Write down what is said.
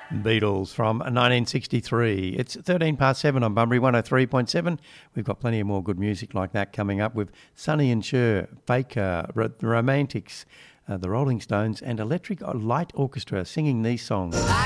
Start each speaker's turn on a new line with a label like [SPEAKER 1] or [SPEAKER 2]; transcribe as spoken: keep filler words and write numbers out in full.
[SPEAKER 1] Beatles from nineteen sixty-three. It's thirteen past seven on Bunbury one oh three point seven. We've got plenty of more good music like that coming up with Sonny and Cher, Faker, R- The Romantics, uh, The Rolling Stones and Electric Light Orchestra singing these songs.